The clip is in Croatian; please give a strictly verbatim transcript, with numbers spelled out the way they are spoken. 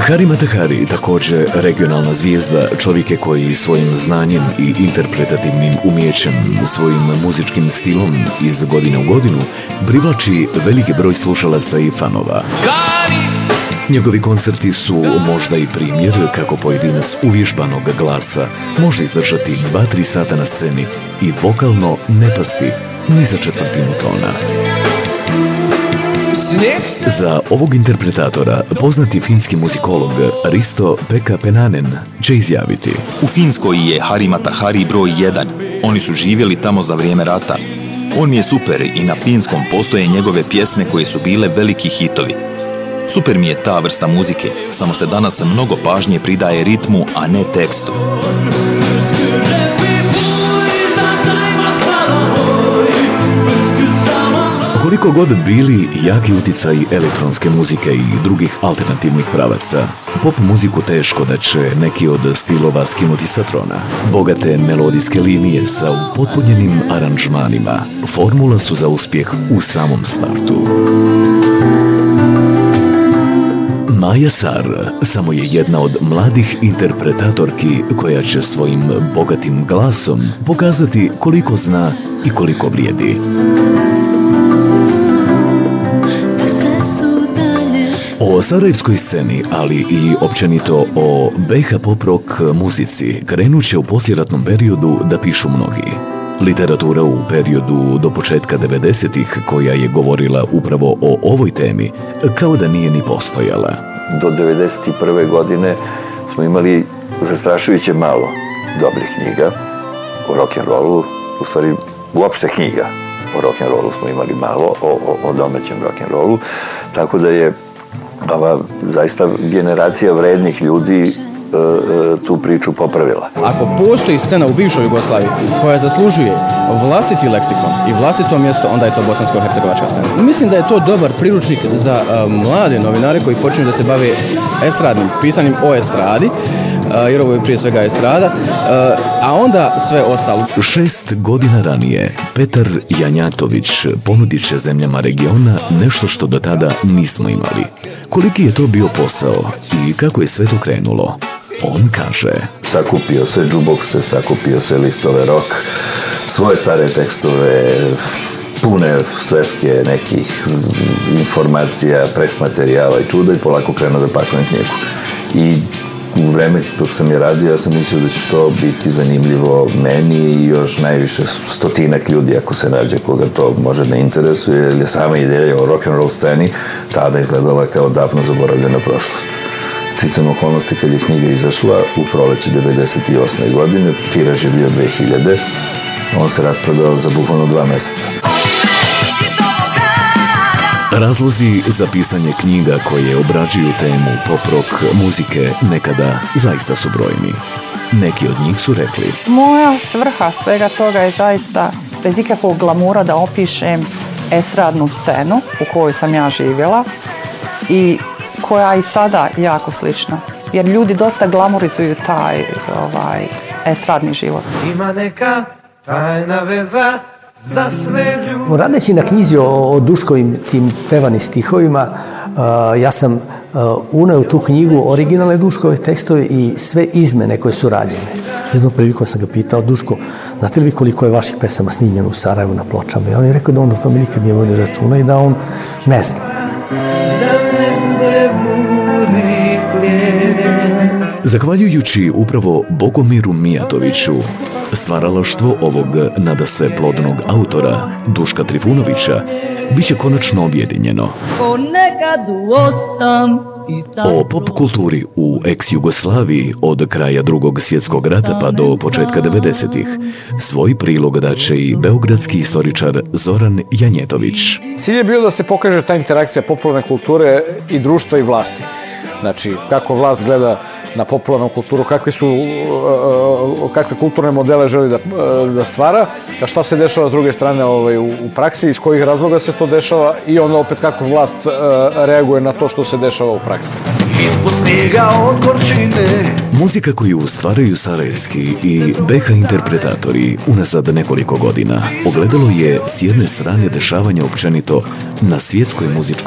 Hari Matahari, također regionalna zvijezda, čovjek je koji svojim znanjem i interpretativnim umjećem, svojim muzičkim stilom iz godine u godinu privlači veliki broj slušalaca i fanova. Njegovi koncerti su možda i primjer kako pojedinac uvježbanog glasa može izdržati dva tri sata na sceni i vokalno ne pasti ni za četvrtinu tona. Za ovog interpretatora poznati finski muzikolog Risto Pekka Penanen će izjaviti: U Finskoj je Hari Matahari broj jedan. Oni su živjeli tamo za vrijeme rata. On mi je super i na finskom postoje njegove pjesme koje su bile veliki hitovi. Super mi je ta vrsta muzike, samo se danas mnogo pažnje pridaje ritmu, a ne tekstu. Koliko god bili jaki utjecaji elektronske muzike i drugih alternativnih pravaca, pop muziku teško da će neki od stilova skinuti sa trona. Bogate melodijske linije sa upotpunjenim aranžmanima formula su za uspjeh u samom startu. Maja Sar samo je jedna od mladih interpretatorki koja će svojim bogatim glasom pokazati koliko zna i koliko vrijedi. O sarajevskoj sceni, ali i općenito o be ha pop rock muzici krenut će u poslijeratnom periodu da pišu mnogi. Literatura u periodu do početka devedesetih koja je govorila upravo o ovoj temi kao da nije ni postojala. Do devedeset prve godine smo imali zastrašujuće malo dobrih knjiga o rock'n'rollu, u stvari uopšte knjiga o rock'n'rollu smo imali malo, o, o, o domaćem rock'n'rollu, tako da je ova zaista generacija vrednih ljudi e, e, tu priču popravila. Ako postoji scena u bivšoj Jugoslaviji koja zaslužuje vlastiti leksikon i vlastito mjesto, onda je to bosansko-hercegovačka scena. Mislim da je to dobar priručnik za uh, mlade novinare koji počinju da se bave estradnim, pisanim o estradi, uh, jer ovo je prije svega estrada, uh, a onda sve ostalo. Šest godina ranije Petar Janjatović ponudit će zemljama regiona nešto što do tada nismo imali. Koliki je to bio posao i kako je sve to krenulo? On kaže: sakupio sve džubokse, sakupio sve listove rock, svoje stare tekstove, pune sveske nekih informacija, pres materijala i čuda i polako krenuo da pakujem knjigu. I u vreme dok sam je radio, ja sam mislio da će to biti zanimljivo meni i još najviše stotinak ljudi ako se nađe koga to može da interesuje, jer je sama ideja o rock'n'roll sceni tada izgledala kao davno zaboravljena prošlost. Sticam okolnosti kad je knjiga izašla u proleće devedeset osme godine, tiraž je bio dve hiljade, on se rasprodao za bukvalno dva mjeseca. Razlozi za pisanje knjiga koje obrađuju temu pop-rock muzike nekada zaista su brojni. Neki od njih su rekli: moja svrha svega toga je zaista bez ikakvog glamura da opišem estradnu scenu u kojoj sam ja živjela i koja i sada jako slična. Jer ljudi dosta glamurizuju taj ovaj, estradni život. Ima neka tajna veza za sve ljudi. Radeći na knjizi o, o Duškovim tim pevanim stihovima, uh, ja sam uh, uneo u tu knjigu originalne Duškove tekstove i sve izmene koje su rađene. Jednom prilikom sam ga pitao: Duško, znate li vi koliko je vaših pesama snimljeno u Sarajevu na pločama? I on je rekao da on o tome nikad nije vodio računa i da on ne zna. Zahvaljujući upravo Bogomiru Mijatoviću, stvaralaštvo ovog nadasve plodnog autora, Duška Trifunovića, bit će konačno objedinjeno. O pop kulturi u ex-Jugoslaviji od kraja Drugog svjetskog rata pa do početka devedesetih svoj prilog daće i beogradski istoričar Zoran Janjetović. Cilj je bio da se pokaže ta interakcija popularne kulture i društva i vlasti. Znači, kako vlast gleda na popularnu kulturu, kakve su, kakve kulturne modele želi da, da stvara, a šta se dešava s druge strane ovaj, u, u praksi, iz kojih razloga se to dešava i onda opet kako vlast reaguje na to što se dešava u praksi. Muzika koju stvaraju sarajevski i be ha interpretatori unazad nekoliko godina ogledalo je s jedne strane dešavanja općenito na svjetskoj muzičkoj